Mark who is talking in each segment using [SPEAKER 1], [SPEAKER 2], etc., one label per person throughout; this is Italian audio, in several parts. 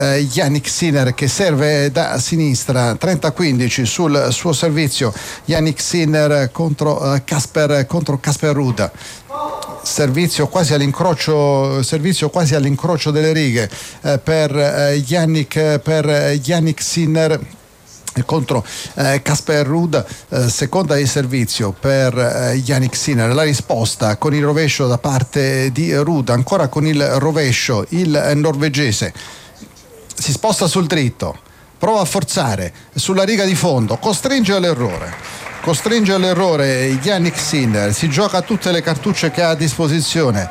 [SPEAKER 1] Yannick Sinner che serve da sinistra, 30-15 sul suo servizio. Yannick Sinner contro Casper Ruud. Servizio quasi all'incrocio delle righe per Yannick Sinner contro Casper Ruud. Seconda di servizio per Yannick Sinner, la risposta con il rovescio da parte di Ruud, ancora con il rovescio il norvegese si sposta sul dritto, prova a forzare sulla riga di fondo, costringe all'errore Yannick Sinner, si gioca tutte le cartucce che ha a disposizione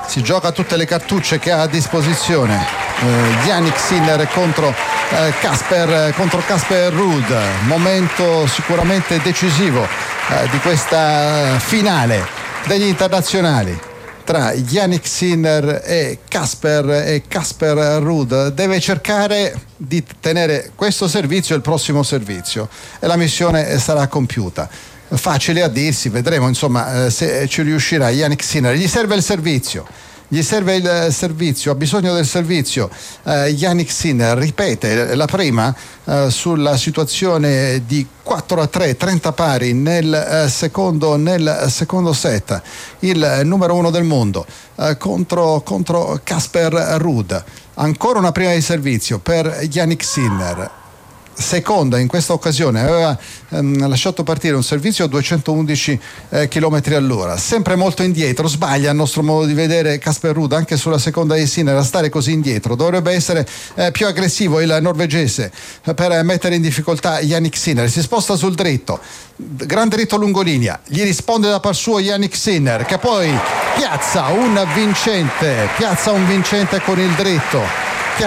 [SPEAKER 1] Yannick Sinner contro Casper Ruud, momento sicuramente decisivo di questa finale degli internazionali tra Yannick Sinner e Casper Ruud. Deve cercare di tenere questo servizio e il prossimo servizio e la missione sarà compiuta. Facile a dirsi, vedremo insomma se ci riuscirà Yannick Sinner. Gli serve il servizio, ha bisogno del servizio. Yannick Sinner ripete la prima sulla situazione di 4-3, 30 pari nel secondo set. Il numero 1 del mondo contro Casper Ruud. Ancora una prima di servizio per Yannick Sinner. Seconda in questa occasione, aveva lasciato partire un servizio a 211 km all'ora, sempre molto indietro, sbaglia a nostro modo di vedere Casper Ruud anche sulla seconda di Sinner a stare così indietro. Dovrebbe essere più aggressivo il norvegese per mettere in difficoltà Yannick Sinner. Si sposta sul dritto, gran dritto lungolinea, gli risponde da par suo Yannick Sinner che poi piazza un vincente con il dritto.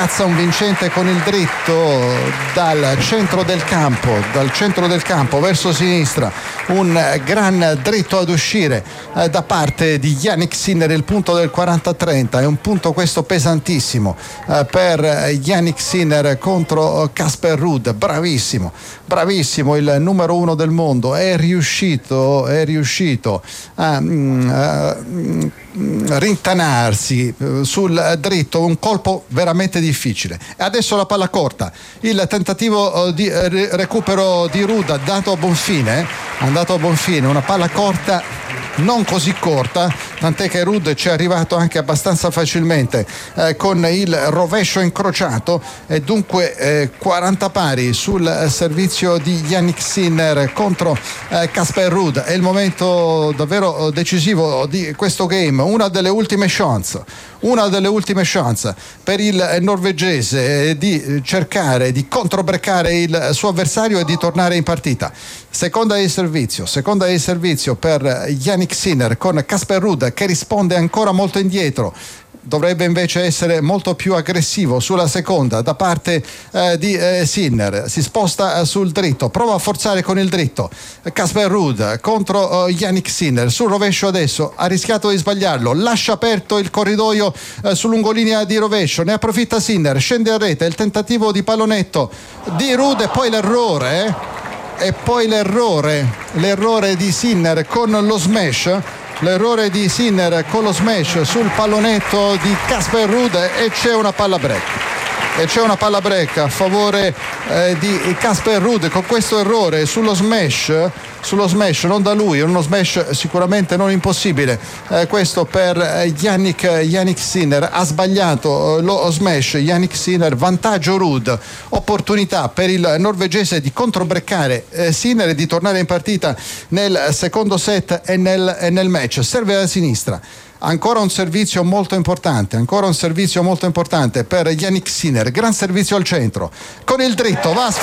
[SPEAKER 1] Dal centro del campo verso sinistra, un gran dritto ad uscire da parte di Yannick Sinner. Il punto del 40-30 è un punto questo pesantissimo per Yannick Sinner contro Casper Ruud. Bravissimo il numero 1 del mondo, è riuscito a rintanarsi sul dritto, un colpo veramente difficile. E adesso la palla corta, il tentativo di recupero di Ruud è andato a buon fine, una palla corta non così corta, tant'è che Ruud ci è arrivato anche abbastanza facilmente con il rovescio incrociato, e dunque 40 pari sul servizio di Yannick Sinner contro Casper Ruud. È il momento davvero decisivo di questo game, una delle ultime chance per il norvegese di cercare di controbreccare il suo avversario e di tornare in partita. Seconda di servizio per Yannick Sinner con Casper Ruud che risponde ancora molto indietro. Dovrebbe invece essere molto più aggressivo sulla seconda da parte di Sinner. Si sposta sul dritto, prova a forzare con il dritto Casper Ruud contro Yannick Sinner. Sul rovescio adesso ha rischiato di sbagliarlo, lascia aperto il corridoio su lungolinea di rovescio, ne approfitta Sinner, scende a rete, il tentativo di pallonetto di Ruud e poi l'errore di Sinner con lo smash. Sul pallonetto di Casper Ruud e c'è una palla break a favore di Casper Ruud con questo errore sullo smash, non da lui, è uno smash sicuramente non impossibile, questo per Yannick Sinner. Ha sbagliato lo smash Yannick Sinner, vantaggio Ruud, opportunità per il norvegese di controbreccare Sinner e di tornare in partita nel secondo set e nel match. Serve da sinistra. Ancora un servizio molto importante per Yannick Sinner, gran servizio al centro, con il dritto va a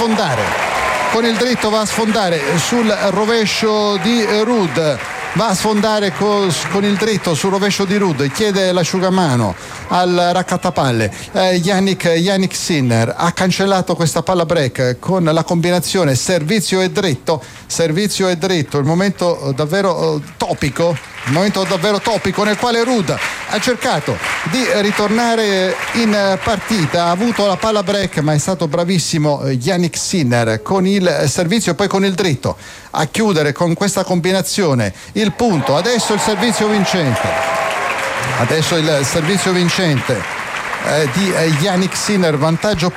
[SPEAKER 1] sfondare sul rovescio di Ruud, va a sfondare con il dritto sul rovescio di Ruud, chiede l'asciugamano al raccattapalle. Yannick Sinner ha cancellato questa palla break con la combinazione servizio e dritto, il momento davvero topico nel quale Ruud ha cercato di ritornare in partita, ha avuto la palla break ma è stato bravissimo Yannick Sinner con il servizio e poi con il dritto a chiudere con questa combinazione il punto. Adesso il servizio vincente di Yannick Sinner, vantaggio